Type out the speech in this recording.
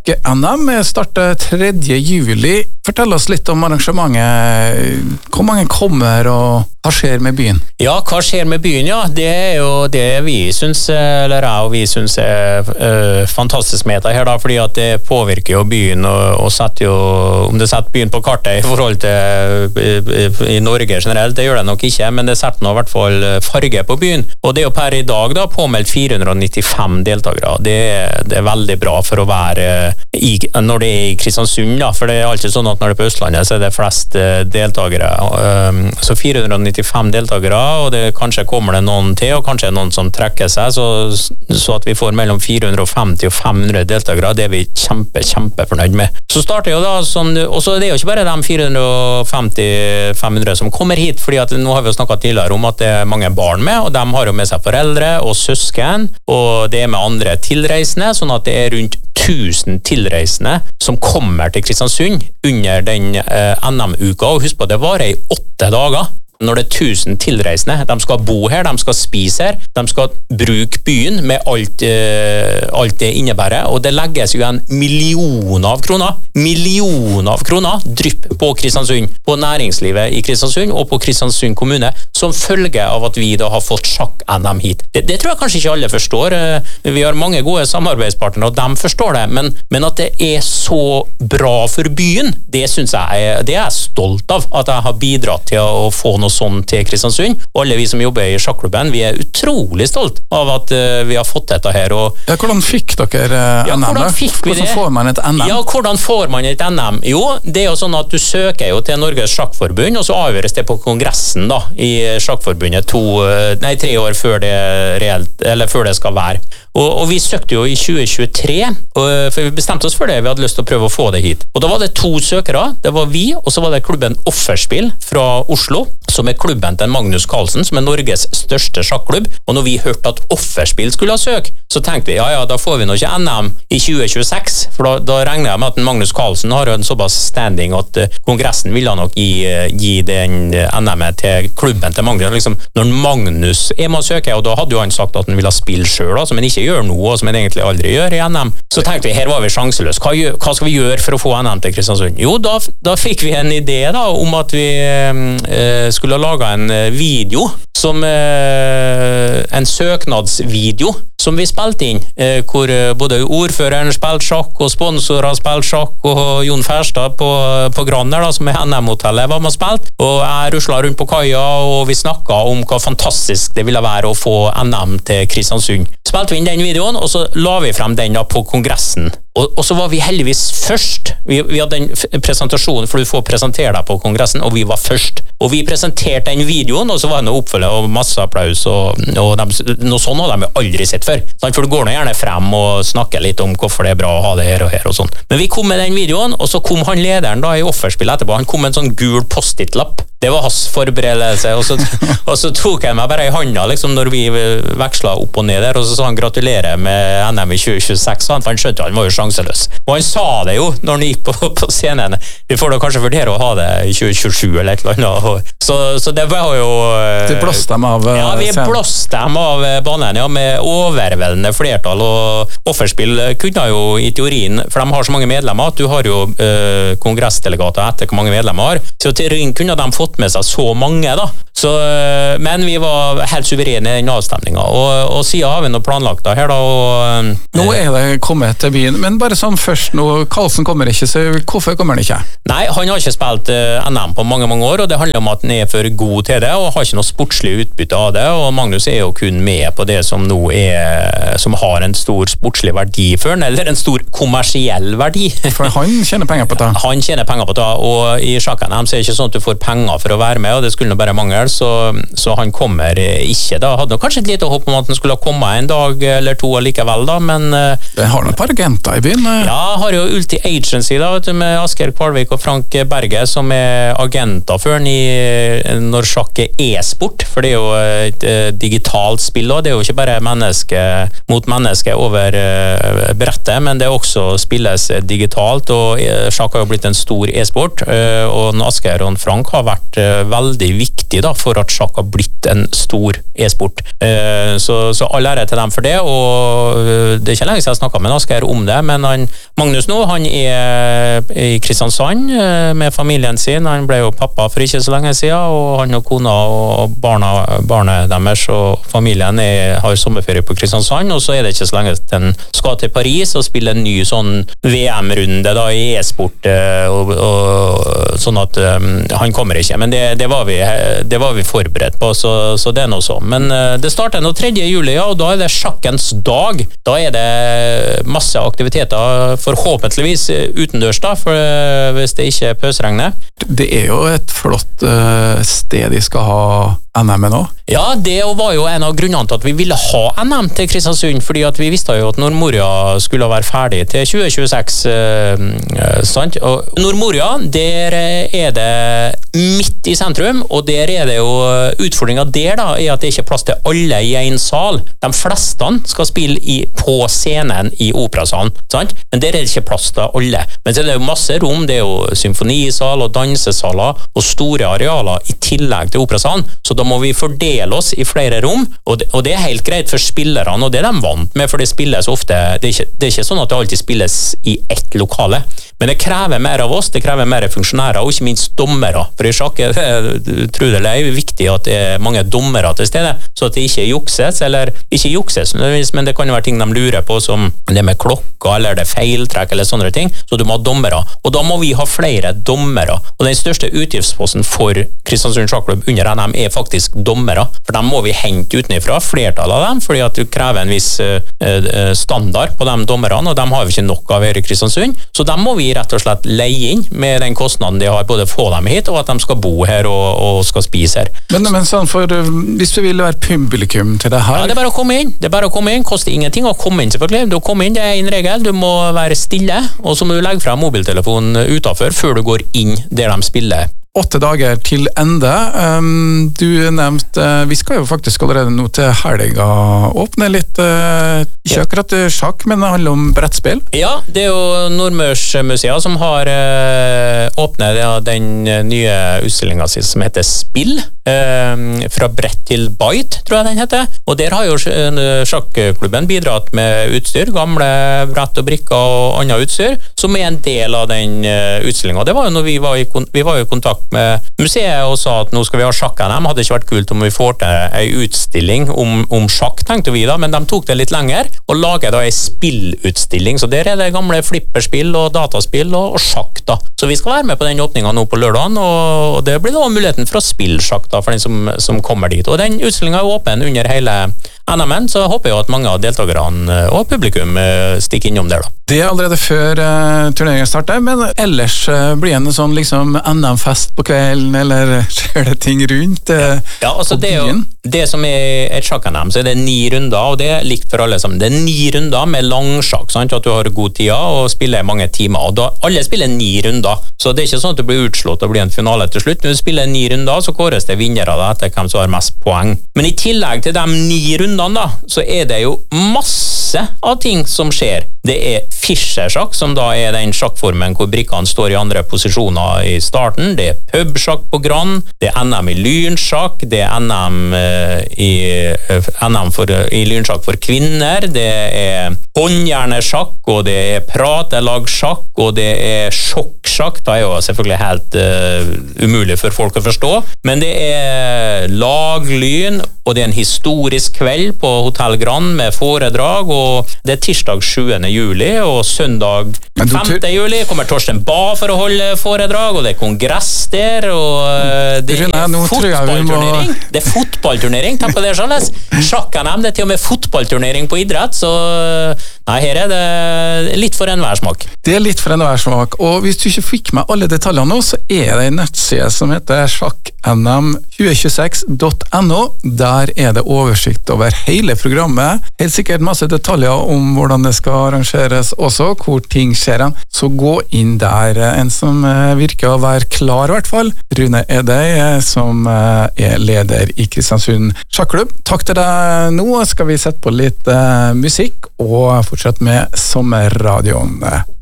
Sjakk-NM starter 3. juli. Fortell oss litt om arrangementet. Hvor mange kommer, og hva skjer med byen? Ja, hva skjer med byen, ja? Det jo det vi synes, eller jeg og vi synes fantastisk med det her, da, fordi at det påvirker jo byen, og setter jo, om det setter byen på kartet i forhold til i Norge generelt, det gjør det nok ikke, men det setter nå i hvert fall farge på byen. Og det jo per i dag da påmeldt 495 deltakere. Det veldig bra for å være når det i Kristiansund, da, for det alltid sånn at når det på Østlandet så det flest deltakere. Så 495 deltakere, og det kanskje kommer det noen til, og kanskje noen som trekker seg, så at vi får mellom 450 og 500 deltakere, det vi kjempe fornøyd med. Så starter jo da sånn, og så det jo ikke bare de 450-500 som kommer hit, fordi at nå har vi jo snakket tidligere om at det mange barn med, og de har jo med seg foreldre og søsken, og det med andre tilreisende, sånn at det rundt 1000 tilreisende som kommer til Kristiansund under den NM-uka, og husk på, det varer i 8 dager. Når det 1000 tilreisende, de skal bo her, de skal spise her, de skal bruke byen med alt det innebærer, og det legges jo en millioner av kroner drypp på Kristiansund, på næringslivet i Kristiansund og på Kristiansund kommune, som følge av at vi da har fått sjakk-NM hit. Det tror jeg kanskje ikke alle forstår. Vi har mange gode samarbeidspartnere, og de forstår det, men at det så bra for byen, det synes jeg, det jeg stolt av, at jeg har bidratt til å få noe sånn til Kristiansund, og alle vi som jobber i sjakklubben, vi utrolig stolt av at vi har fått dette her. Ja, hvordan fikk dere NM? Hvordan får man et NM? Ja, hvordan får man et NM? Jo, det jo sånn at du søker jo til Norges Sjakkforbund, og så avgjøres det på kongressen da, i Sjakkforbundet 3 år før det reelt, eller før det skal være. Og vi søkte jo i 2023, for vi bestemte oss for det, vi hadde lyst til å prøve å få det hit. Og da var det 2 søkere, det var vi, og så var det klubben Offerspill fra Oslo, som klubben til Magnus Carlsen, som Norges største sjakklubb. Og når vi hørte at Offerspill skulle ha søk, så tenkte vi, ja, da får vi nå ikke NM i 2026, for da regner jeg med at Magnus Carlsen har en såpass standing at kongressen ville nok gi den NM-et til klubben til Magnus. Liksom, når Magnus må søke, og da hadde jo han sagt at han ville spille selv, som han ikke gjør noe, og som han egentlig aldri gjør i NM, så tenkte vi, her var vi sjanseløs. Hva skal vi gjøre for å få NM til Kristiansund? Jo, da fikk vi en idé da, om at vi skulle lage en video, som en søknadsvideo, som vi spilte inn, hvor både ordføreren spilte sjakk, og sponsorer spilte sjakk, og Jon Ferstad på Grander, da, som NM-hotellet var med og spilte, og jeg ruslet rundt på kaia, og vi snakket om hva fantastisk det ville være å få NM til Kristiansund. Spilte vi inn den videoen, og så la vi frem den da på kongressen. Og så var vi heldigvis først. Vi hadde en presentasjon, for du får presentere deg på kongressen, og vi var først. Og vi presenterte den videoen, og så var det noe oppfølge og masse applaus, og noe sånn hadde de aldri sett før. For du går nå gjerne frem og snakker litt om hvorfor det bra å ha det her og sånn. Men vi kom med den videoen, og så kom han lederen da i Offerspill etterpå. Han kom med en sånn gul post-it-lapp. Det var hans forberedelse, og så tok jeg meg bare i handa liksom, når vi vekslet opp og ned der, og så sa han gratulerer med NM i 2026, for han skjønte han var jo sjanseløs. Og han sa det jo når han gikk på scenen. Vi får da kanskje vurdere å ha det i 2027 eller et eller annet. Så det var jo... Det blåste dem av scenen? Ja, vi blåste dem av banen, ja, med overveldende flertall, og Offerspill kunne jo i teorien, for de har så mange medlemmer, at du har jo kongressdelegater etter hvor mange medlemmer har, så til teorien kunne de fått med seg så mange da. Men vi var helt suverene i den avstemningen, og siden har vi noe planlagt da her da. Nå det kommet til byen, men bare sånn først nå, Carlsen kommer ikke, så hvorfor kommer han ikke? Nei, han har ikke spilt NM på mange år, og det handler om at han for god til det, og har ikke noe sportslig utbytte av det, og Magnus jo kun med på det som nå som har en stor sportslig verdi for han, eller en stor kommersiell verdi. For han tjener penger på det? Han tjener penger på det, og i sjakk-NM så det ikke sånn at du får penger for å være med, og det skulle bare mangle, så han kommer ikke da. Hadde kanskje et lite håp om at han skulle komme en dag eller 2 likevel da, men... Det har noen par agenter i byen? Ja, har jo Ulti Agency da, vet du, med Asger Kvalvik og Frank Berge, som agenter for han når sjakk e-sport, for det jo et digitalt spill, og det jo ikke bare menneske mot menneske over brettet, men det også spilles digitalt, og sjakk har jo blitt en stor e-sport, og Asgeir og Frank har vært veldig viktig da, for at sjakk har blitt en stor e-sport. Så all ære til dem for det, og det er ikke lenge siden jeg snakket med Asgeir om det, men Magnus nå, han i Kristiansand med familien sin, han ble jo pappa for ikke så lenge siden, og han og kona og barnet deres og familien har sommerferie på Kristiansand, og så det ikke så lenge til han skal til Paris og spille en ny sånn VM-runde da i e-sport, og sånn at han kommer ikke, men det var vi forberedt på, så det noe sånn. Men det starter nå 3. juli, ja, og da det sjakkens dag. Da det masse aktiviteter, forhåpentligvis utendørs da, for hvis det ikke pøsregner. Det jo et flott sted de skal ha NM nå. Ja, det var jo en av grunnene til at vi ville ha NM til Kristiansund, fordi at vi visste jo at Nordmoria skulle være ferdig til 2026, sant? Og Nordmoria, der det midt i sentrum, og der det jo utfordringen der da, at det ikke plass til alle i en sal. De fleste skal spille på scenen i operasalen, sant? Men der det ikke plass til alle. Men så det jo masse rom, det jo symfonisal og dansesaler og store arealer i tillegg til operasalen, så da må vi fordele oss i flere rom, og det helt greit for spillerne, og det de vant med, for det spilles ofte, det ikke sånn at det alltid spilles i ett lokale, men det krever mer av oss, det krever mer funksjonærer, og ikke minst dommere, for i sjakk tror det viktig at det mange dommere til stede, så at det ikke jukses, eller ikke jukses, men det kan jo være ting de lurer på, som det med klokka, eller det feiltrekk, eller sånne ting, så du må ha dommere, og da må vi ha flere dommere, og den største utgiftsposten for Kristiansund Sjakklubb under NM faktisk dommere, for dem må vi hente utenifra, flertallet av dem, fordi at du krever en viss standard på de dommerne, og dem har vi ikke nok av her i Kristiansund, så dem må vi rett og slett leie inn med den kostnaden de har, både få dem hit, og at de skal bo her og skal spise her. Men sånn, for hvis du vil være publikum til det her? Ja, det bare å komme inn, koster ingenting å komme inn selvfølgelig, du kommer inn, det en regel, du må være stille, og så må du legge frem mobiltelefonen utenfor, før du går inn der de spiller. 8 dager til ende. Du nevnte, vi skal jo faktisk allerede nå til helga åpne litt, ikke akkurat sjakk, men det handler om brettspill. Ja, det jo Nordmørsmuseet som har åpnet den nye utstillingen sin som heter Spill, fra brett til bite, tror jeg den heter. Og der har jo sjakklubben bidratt med utstyr, gamle brett og brikker og annet utstyr, som en del av den utstillingen. Det var jo når vi var i kontakt med museet og sa at nå skal vi ha sjakk-NM. Hadde ikke vært kult om vi får til en utstilling om sjakk, tenkte vi da, men de tok det litt lenger og laget da en spillutstilling, så der det gamle flipperspill og dataspill og sjakk da. Så vi skal være med på den åpningen nå på lørdagen, og det blir da muligheten for å spille sjakk da, for den som kommer dit. Og den utstillingen åpen under hele NM-en, så håper jeg at mange av deltakerne og publikum stikker innom der da. Det allerede før turneringen starter, men ellers blir det en sånn liksom NM-fest på kvelden, eller skjer det ting rundt ja, altså på det byen? Det som et sjakk-NM, så det 9 runder, og det likt for alle sammen. Det 9 runder med langsjakk, sant? At du har god tid og spiller mange timer, og da, alle spiller 9 runder, så det ikke sånn at du blir utslått og blir en finale til slutt. Når du spiller 9 runder, så kåres det vinnere da, etter hvem som har mest poeng. Men i tillegg til de 9 rundene da, så det jo masse av ting som skjer. Det Fischer-sjakk, som da den sjakkformen hvor brikkene står i andre posisjoner i starten. Det pub-sjakk på Gran, det NM i lynsjakk, det NM i lynsjakk for kvinner, det håndjernesjakk, og det pratelagssjakk, og det sjokksjakk. Det jo selvfølgelig helt umulig for folk å forstå, men det laglyn, og det en historisk kveld på Hotell Gran med foredrag, og det tirsdag 7. juli, og søndag 5. juli kommer Torsten Bae for å holde foredrag, og det kongress der, og det fotballturnering. Det fotballturnering, tenk på det, Charles. Sjakk-NM, det til og med fotballturnering på idrett, så Nei, her det litt for enhver smak. Det litt for enhver smak, og hvis du ikke fikk med alle detaljene nå, så det en nettside som heter sjakknm2026.no. Der det oversikt over hele programmet. Helt sikkert masse detaljer om hvordan det skal arrangeres også, hvor ting skjer. Så gå inn der. En som virker å være klar i hvert fall. Rune Edøy, som leder i Kristiansund Sjakklubb. Takk til deg. Nå skal vi sette på litt musikk og fortsette med sommerradioen.